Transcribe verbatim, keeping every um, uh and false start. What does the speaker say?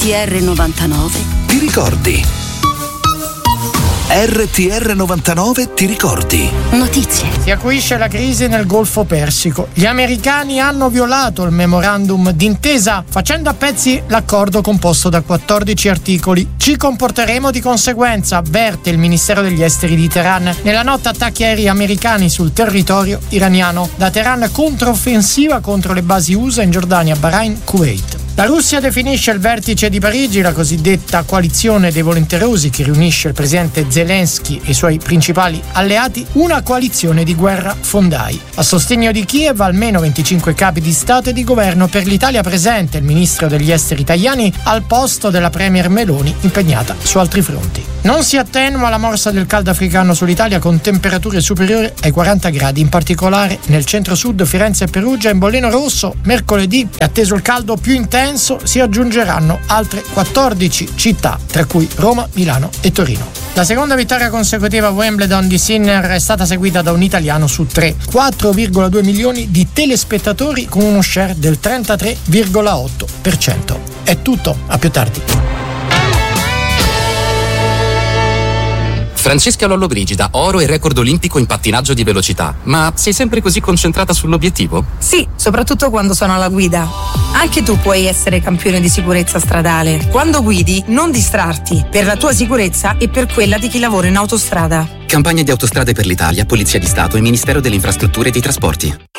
T R novantanove Ti ricordi? R T R novantanove ti ricordi? Notizie. Si acuisce la crisi nel Golfo Persico. Gli americani hanno violato il memorandum d'intesa facendo a pezzi l'accordo composto da quattordici articoli. Ci comporteremo di conseguenza, avverte il Ministero degli Esteri di Teheran. Nella notte attacchi aerei americani sul territorio iraniano. Da Teheran controffensiva contro le basi U S A in Giordania, Bahrain, Kuwait. La Russia definisce il vertice di Parigi, la cosiddetta coalizione dei volenterosi che riunisce il presidente Zelensky e i suoi principali alleati, una coalizione di guerra fondai. A sostegno di Kiev almeno venticinque capi di Stato e di governo, per l'Italia presente il ministro degli esteri Tajani al posto della premier Meloni impegnata su altri fronti. Non si attenua la morsa del caldo africano sull'Italia con temperature superiori ai quaranta gradi, in particolare nel centro-sud, Firenze e Perugia. In bollino rosso mercoledì, atteso il caldo più intenso, si aggiungeranno altre quattordici città, tra cui Roma, Milano e Torino. La seconda vittoria consecutiva a Wimbledon di Sinner è stata seguita da un italiano su tre, quattro virgola due milioni di telespettatori con uno share del trentatré virgola otto per cento. È tutto, a più tardi. Francesca Lollobrigida, oro e record olimpico in pattinaggio di velocità. Ma sei sempre così concentrata sull'obiettivo? Sì, soprattutto quando sono alla guida. Anche tu puoi essere campione di sicurezza stradale. Quando guidi, non distrarti, per la tua sicurezza e per quella di chi lavora in autostrada. Campagna di Autostrade per l'Italia, Polizia di Stato e Ministero delle Infrastrutture e dei Trasporti.